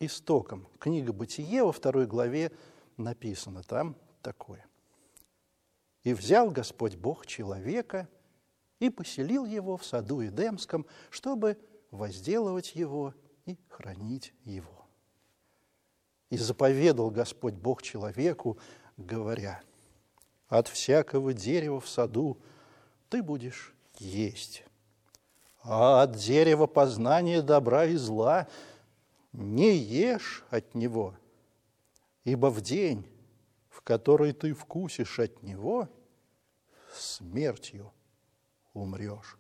истоком. Книга «Бытие» во 2 главе написано там такое. «И взял Господь Бог человека и поселил его в саду Эдемском, чтобы возделывать его и хранить его. И заповедал Господь Бог человеку, говоря: от всякого дерева в саду ты будешь есть, а от дерева познания добра и зла не ешь от него, ибо в день, в который ты вкусишь от него, смертью умрешь».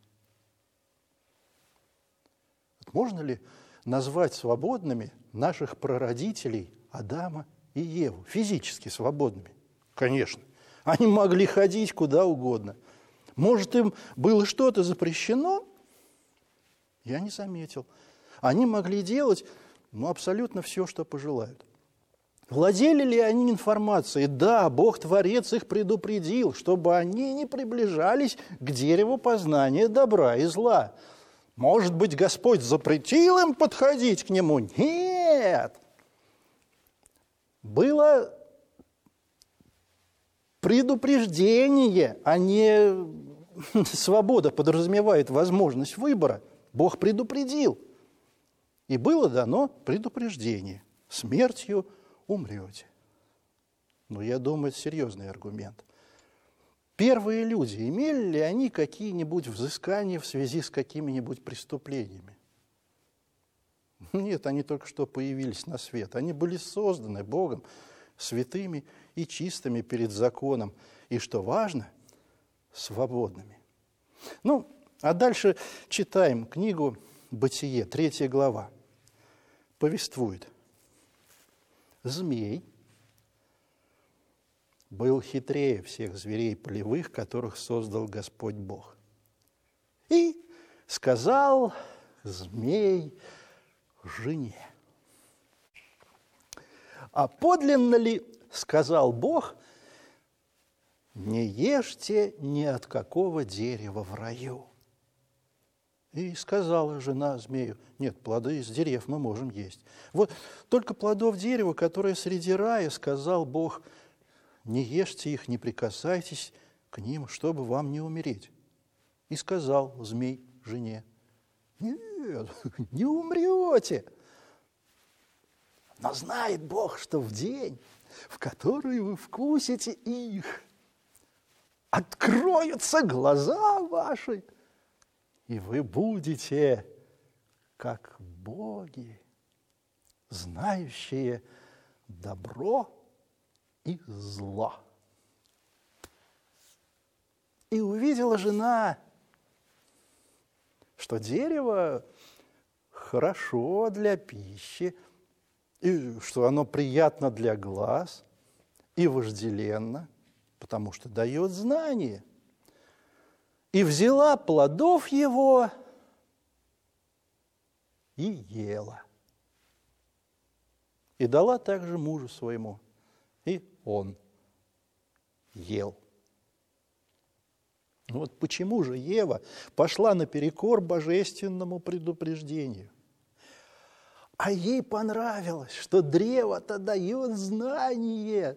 Можно ли назвать свободными наших прародителей Адама и Еву, физически свободными? Конечно. Они могли ходить куда угодно. Может, им было что-то запрещено? Я не заметил. Они могли делать абсолютно все, что пожелают. Владели ли они информацией? Да, Бог-творец их предупредил, чтобы они не приближались к дереву познания добра и зла. Может быть, Господь запретил им подходить к нему? Нет! Было предупреждение, а не свобода подразумевает возможность выбора. Бог предупредил. И было дано предупреждение: смертью умрете. Но я думаю, это серьезный аргумент. Первые люди, имели ли они какие-нибудь взыскания в связи с какими-нибудь преступлениями? Нет, они только что появились на свет. Они были созданы Богом святыми и чистыми перед законом. И, что важно, свободными. А дальше читаем книгу «Бытие», 3 глава. Повествует. Змей был хитрее всех зверей полевых, которых создал Господь Бог. И сказал змей жене: а подлинно ли, сказал Бог, не ешьте ни от какого дерева в раю? И сказала жена змею: нет, плоды из дерев мы можем есть. Вот только плодов дерева, которое среди рая, сказал Бог, не ешьте их, не прикасайтесь к ним, чтобы вам не умереть. И сказал змей жене: нет, не умрете. Но знает Бог, что в день, в который вы вкусите их, откроются глаза ваши, и вы будете как боги, знающие добро и зло. И увидела жена, что дерево хорошо для пищи, и что оно приятно для глаз и вожделенно, потому что дает знание. И взяла плодов его и ела. И дала также мужу своему, и он ел. Вот почему же Ева пошла наперекор божественному предупреждению? А ей понравилось, что древо-то дает знание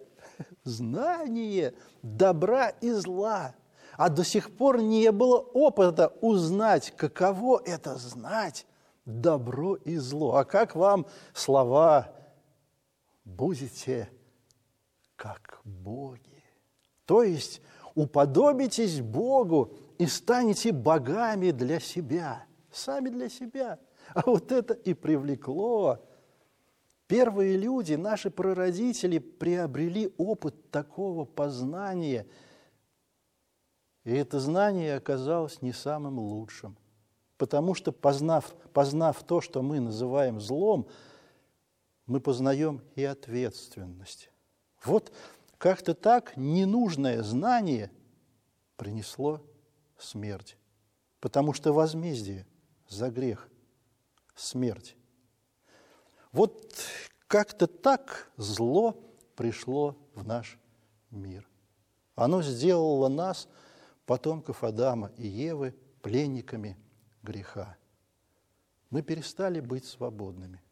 добра и зла. А до сих пор не было опыта узнать, каково это знать добро и зло. А как вам слова «будете как боги»? То есть уподобитесь Богу и станете богами для себя, сами для себя. А вот это и привлекло. Первые люди, наши прародители, приобрели опыт такого познания. И это знание оказалось не самым лучшим. Потому что, познав то, что мы называем злом, мы познаем и ответственность. Вот как-то так ненужное знание принесло смерть. Потому что возмездие за грех – смерть. Вот как-то так зло пришло в наш мир. Оно сделало нас, потомков Адама и Евы, пленниками греха. Мы перестали быть свободными.